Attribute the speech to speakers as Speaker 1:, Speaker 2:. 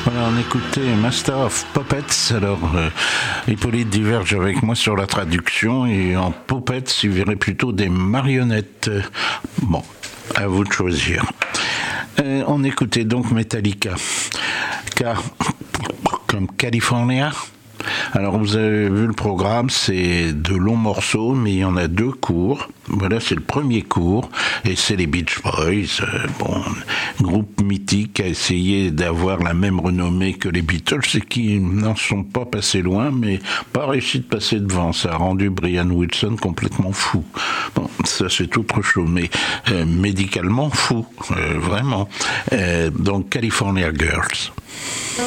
Speaker 1: Voilà, on écoutait Master of Puppets. Alors, Hippolyte diverge avec moi sur la traduction, et en puppets, il verrait plutôt des marionnettes. Bon, à vous de choisir. On écoutait donc Metallica. Car, comme California. Alors vous avez vu le programme, c'est de longs morceaux, mais il y en a deux courts. Voilà, c'est le premier court, et c'est les Beach Boys, groupe mythique, a essayé d'avoir la même renommée que les Beatles, et qui n'en sont pas passés loin, mais pas réussi de passer devant. Ça a rendu Brian Wilson complètement fou. Bon, ça c'est autre chose, mais médicalement fou, vraiment. Donc California Girls.